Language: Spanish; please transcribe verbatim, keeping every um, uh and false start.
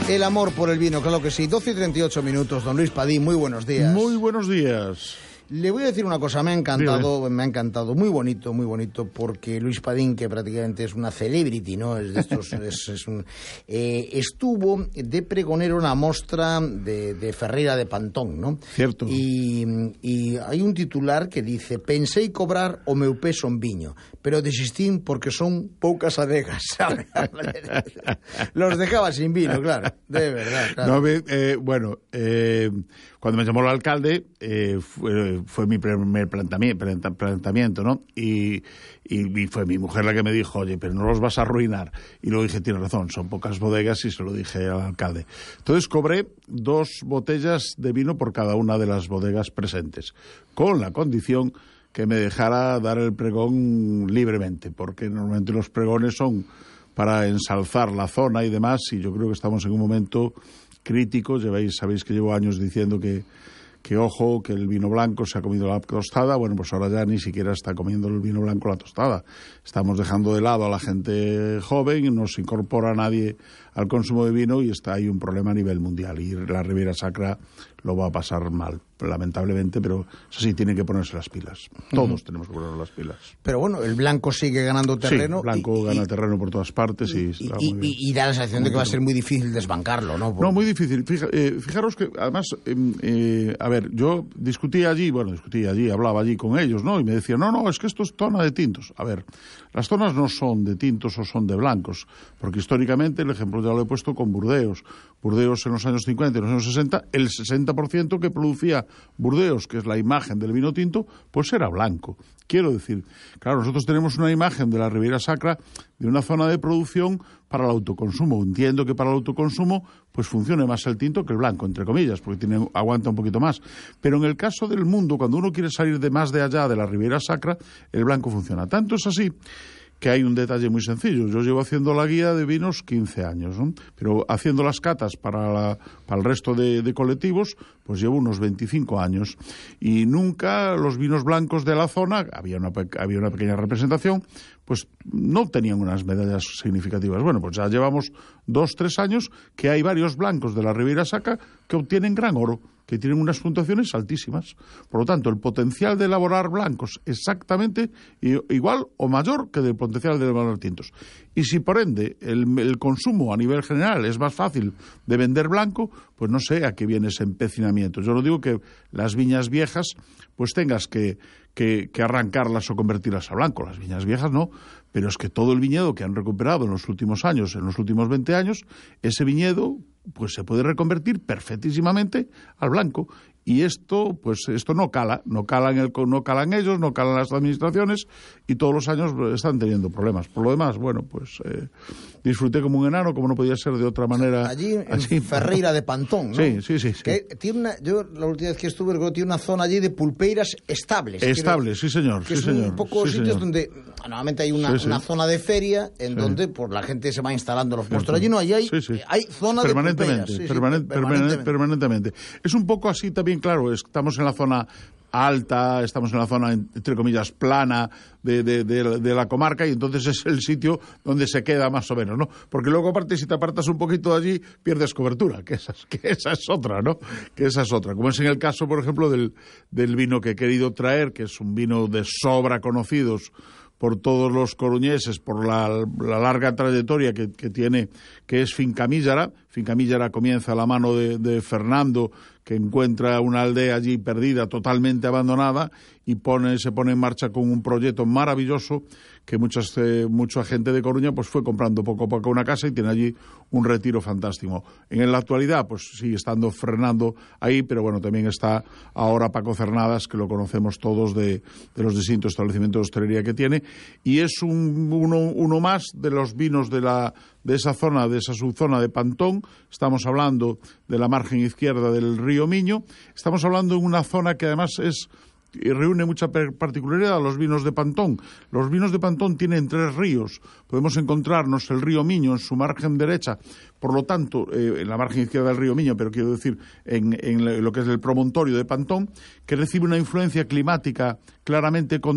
El amor por el vino, claro que sí. doce y treinta y ocho minutos, don Luis Padín, muy buenos días. Muy buenos días. Le voy a decir una cosa, me ha encantado, Dile. me ha encantado, muy bonito, muy bonito, porque Luis Padín, que prácticamente es una celebrity, ¿no? Es de estos, es, es un, eh, estuvo de pregonero en una mostra de, de Ferreira de Pantón, ¿no? Cierto. Y, y hay un titular que dice: pensei cobrar o meu peso en viño, pero desistín porque son poucas adegas, ¿sabes? Los dejaba sin vino, claro, de verdad, claro. No, eh, bueno, eh, cuando me llamó el alcalde, eh, fue, fue mi primer planteamiento, planteamiento ¿no? Y, y, y fue mi mujer la que me dijo, oye, pero no los vas a arruinar. Y luego dije, tienes razón, son pocas bodegas, y se lo dije al alcalde. Entonces cobré dos botellas de vino por cada una de las bodegas presentes, con la condición que me dejara dar el pregón libremente, porque normalmente los pregones son para ensalzar la zona y demás, y yo creo que estamos en un momento crítico. Lleváis, sabéis que llevo años diciendo que, que ojo, que el vino blanco se ha comido la tostada. Bueno, pues ahora ya ni siquiera está comiendo el vino blanco la tostada. Estamos dejando de lado a la gente joven, no se incorpora a nadie al consumo de vino y está ahí un problema a nivel mundial. Y la Ribera Sacra lo va a pasar mal, lamentablemente, pero eso sí, tienen que ponerse las pilas. Todos uh-huh. tenemos que ponernos las pilas. Pero bueno, el blanco sigue ganando terreno. Sí, el blanco y, gana y, terreno por todas partes y, y, y, y, muy y, y da la sensación de que va a ser muy difícil desbancarlo, ¿no? Por... No, muy difícil. Fija, eh, fijaros que, además, eh, eh, a ver, yo discutí allí, bueno, discutí allí, hablaba allí con ellos, ¿no? Y me decían, no, no, es que esto es zona de tintos. A ver, las zonas no son de tintos o son de blancos, porque históricamente, el ejemplo ya lo he puesto con Burdeos. Burdeos en los años cincuenta y en los años sesenta, el sesenta por ciento que producía Burdeos, que es la imagen del vino tinto, pues era blanco. Quiero decir, claro, nosotros tenemos una imagen de la Ribera Sacra de una zona de producción para el autoconsumo. Entiendo que para el autoconsumo pues funcione más el tinto que el blanco, entre comillas, porque tiene, aguanta un poquito más. Pero en el caso del mundo, cuando uno quiere salir de más de allá de la Ribera Sacra, el blanco funciona. Tanto es así que hay un detalle muy sencillo. Yo llevo haciendo la guía de vinos quince años, ¿no? Pero haciendo las catas para, la, para el resto de, de colectivos, pues llevo unos veinticinco años. Y nunca los vinos blancos de la zona, había una, había una pequeña representación, pues no tenían unas medallas significativas. Bueno, pues ya llevamos dos, tres años que hay varios blancos de la Ribera Sacra que obtienen gran oro, que tienen unas puntuaciones altísimas. Por lo tanto, el potencial de elaborar blancos exactamente igual o mayor que el potencial de elaborar tintos. Y si, por ende, el, el consumo a nivel general es más fácil de vender blanco, pues no sé a qué viene ese empecinamiento. Yo no digo que las viñas viejas pues tengas que, que, que arrancarlas o convertirlas a blanco. Las viñas viejas no, pero es que todo el viñedo que han recuperado en los últimos años, en los últimos veinte años, ese viñedo pues se puede reconvertir perfectísimamente al blanco. Y esto, pues esto no cala, no calan, el, no calan ellos, no calan las administraciones, y todos los años están teniendo problemas. Por lo demás, bueno, pues eh, disfruté como un enano, como no podía ser de otra manera. Allí en así, Ferreira de Pantón, ¿no? Sí, sí, sí. sí. Que tiene una, yo la última vez que estuve, creo que tiene una zona allí de pulpeiras estables. Estables, quiero, sí señor. Que sí, son señor, un poco sí, sitios señor. donde normalmente hay una, sí, una sí. zona de feria en sí. donde pues la gente se va instalando los puestos. Allí no, allí hay, sí, sí. hay zona de pulpeiras. Sí, permanent, sí, permanentemente. permanentemente. Es un poco así también, claro, estamos en la zona alta, estamos en la zona, entre comillas, plana de, de, de, de la comarca, y entonces es el sitio donde se queda más o menos, ¿no? Porque luego, aparte, si te apartas un poquito de allí, pierdes cobertura, que esa, que esa es otra, ¿no? Que esa es otra. Como es en el caso, por ejemplo, del, del vino que he querido traer, que es un vino de sobra conocidos por todos los coruñeses, por la, la larga trayectoria que, que tiene, que es Finca Millara. Finca Millara comienza a la mano de, de Fernando, que encuentra una aldea allí perdida, totalmente abandonada, y pone, se pone en marcha con un proyecto maravilloso que muchas, eh, mucha gente de Coruña pues fue comprando poco a poco una casa y tiene allí un retiro fantástico. En la actualidad pues sigue estando Fernando ahí, pero bueno, también está ahora Paco Cernadas, que lo conocemos todos de, de los distintos establecimientos de hostelería que tiene, y es un, uno, uno más de los vinos de, la, de esa zona, de esa subzona de Pantón. Estamos hablando de la margen izquierda del río Miño. Estamos hablando de una zona que además es y reúne mucha particularidad a los vinos de Pantón. Los vinos de Pantón tienen tres ríos. Podemos encontrarnos el río Miño en su margen derecha, por lo tanto, eh, en la margen izquierda del río Miño, pero quiero decir en, en lo que es el promontorio de Pantón, que recibe una influencia climática claramente con